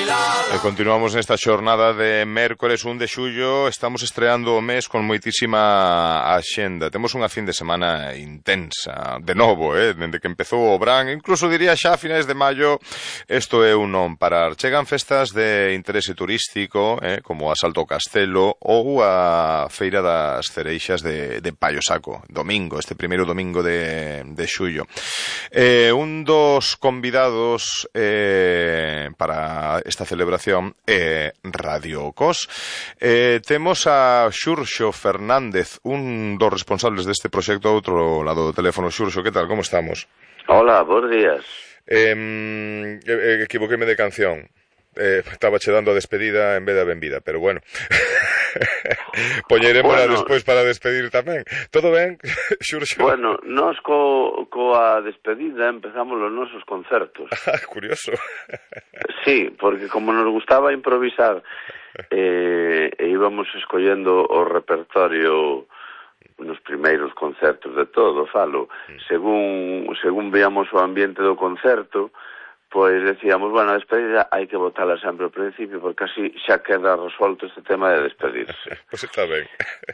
E continuamos nesta xornada de mércores 1 de xullo. Estamos estreando o mes con moitísima axenda. Temos unha fin de semana intensa, de novo, dende que empezou o verán. Incluso diría xa a finais de maio, isto é un non parar. Chegan festas de interese turístico, como a Salto ao Castelo ou a Feira das Cereixas de Paio Saco, domingo, este primeiro domingo de xullo. Un dos convidados para esta celebración Radio Cos. Temos a Xurxo Fernández, un dos responsables deste proxecto, ao outro lado do teléfono. Xurxo, que tal, como estamos? Hola, bons días. Equivoqueme de canción. Estaba che dando a despedida en vez da benvida, pero bueno. Poñerémola despois para despedir tamén. Todo ben, Xurxo? Bueno, nós coa despedida empezamos os nosos concertos. Curioso. Sí, porque como nos gustaba improvisar e íbamos escollendo o repertorio nos primeiros concertos de todo, falo, según veamos o ambiente do concerto, pois decíamos, bueno, a despedida hai que botala sempre ao principio, porque así xa queda resolto este tema de despedirse. Pois está ben.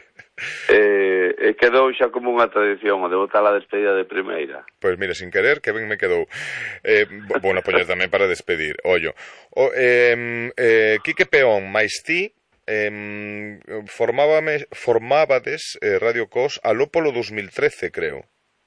E quedou xa como unha tradición, o de botar a despedida de primeira. Pois mira, sin querer, que ben me quedou. Bueno, poñer tamén para despedir. Ollo, Quique Peón máis ti formabades Radio Cos aló polo 2013, creo.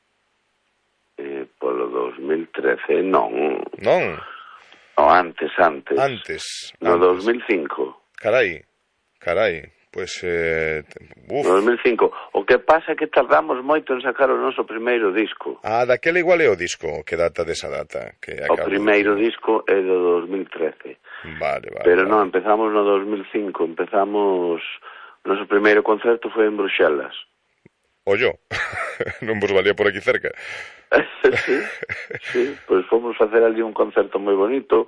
Polo 2013, non. Non? No, antes. No 2005. Carai. Pois, no 2005. O que pasa é que tardamos moito en sacar o noso primeiro disco. Daquela igual é o disco que data desa data. O primeiro disco é do 2013. Vale. Pero non, empezamos no 2005. O noso primeiro concerto foi en Bruxelas. Ollo, non vos valía por aquí cerca. Sí, pois fomos facer ali un concerto moi bonito,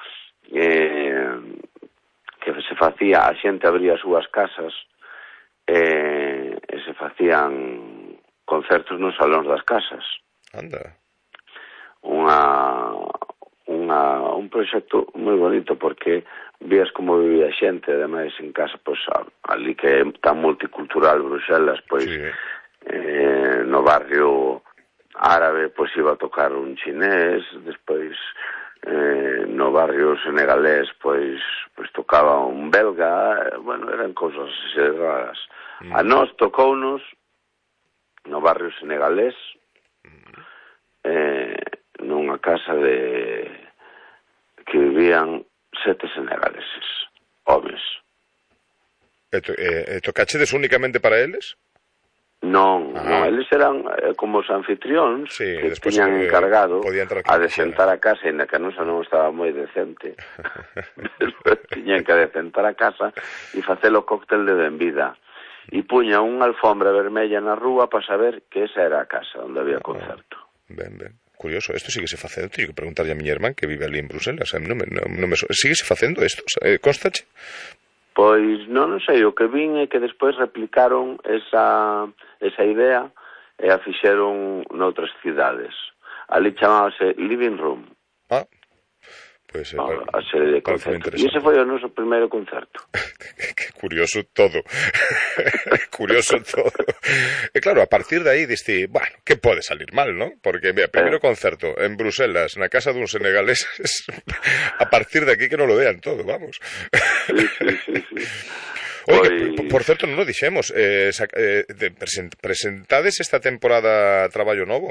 que se facía, a xente abría as súas casas e se facían concertos nos salóns das casas. Anda. Un proxecto moi bonito, porque vías como vivía a xente, ademais en casa, pois ali que é tan multicultural Bruxelas, pois sí. No barrio árabe pois iba a tocar un chinés, despois no barrio senegalés pois tocaba un belga, bueno, eran cousas raras. A nós tocounos no barrio senegalés, nunha casa que vivían 7 senegaleses, homes. Tocachedes únicamente para eles? Non, eles eran como os anfitrións, sí, que tiñan encargado a decentar a casa, e na que a nosa non estaba moi decente. Tiñan que decentar a casa e facer o cóctel de benvida. E puña unha alfombra vermella na rúa para saber que esa era a casa onde había concerto. Ben. Curioso, isto síguese facendo. Teño que preguntarlle a miña irmán que vive ali en Bruselas. Síguese facendo isto? Constache? Pois non sei, o que vin é que despois replicaron esa idea e a fixeron noutras cidades. Ali chamábase Living Room. Pois a serie de concertos. E ese foi o noso primeiro concerto. Que curioso todo. Curioso todo. E claro, a partir de aí diste, bueno, que pode salir mal, ¿no? Porque, mira, primeiro concerto en Bruselas, na casa dun senegalés, a partir de aquí que non lo vean todo, vamos. Sí. Oye, por certo, non o dixemos, presentades esta temporada traballo novo?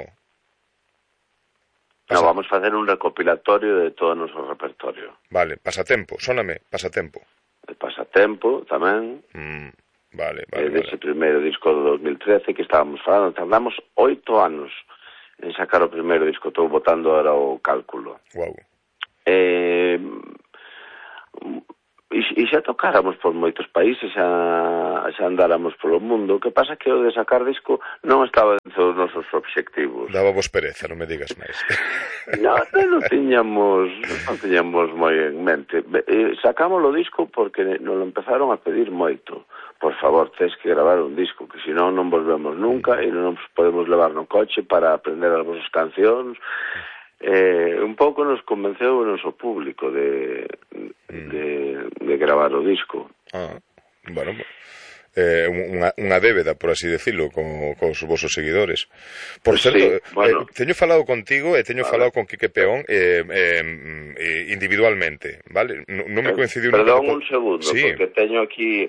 No, vamos a facer un recopilatorio de todo o noso repertorio. Vale, Pasatempo, sóname, Pasatempo. El Pasatempo tamén. Vale. Dese primeiro disco do 2013 que estábamos falando, tardamos 8 anos en sacar o primeiro disco, estou botando ahora o cálculo. Guau. E xa tocáramos por moitos países, xa andáramos polo mundo. O que pasa é que o de sacar disco non estaba dentro dos nosos obxectivos. Daba vos pereza, non me digas máis. Non tiñamos moi en mente. Sacamos o disco porque nos lo empezaron a pedir moito. Por favor, tens que gravar un disco, que senón non volvemos nunca e non nos podemos levar no coche para aprender as vosas cancións. Un pouco nos convenceu o noso público de de gravar o disco. Bueno, unha débeda, por así decirlo, cos vosos seguidores. Por certo, sí, bueno, teño falado contigo e teño falado con Quique Peón individualmente, vale? Non me coincidiu Perdón un segundo, sí, porque teño aquí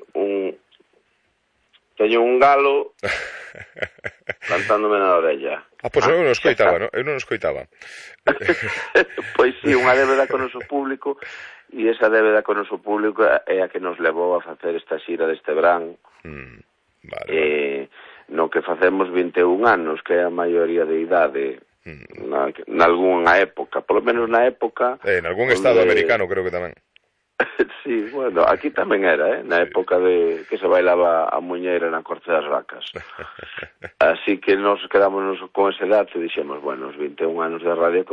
un galo cantándome na orella. Pois eu non escoitaba, non? Eu non escoitaba. Pois sí, unha débeda con o noso público, e esa débeda con o noso público é a que nos levou a facer esta xira deste verán, vale. No que facemos 21 anos, que é a maioría de idade, nalgúnha época, polo menos na época... En algún estado americano creo que tamén. Sí, bueno, aquí tamén era, na época de que se bailaba a muñeira na corte das vacas. Así que nos quedamos con ese dato e dixemos, bueno, os 21 anos de radio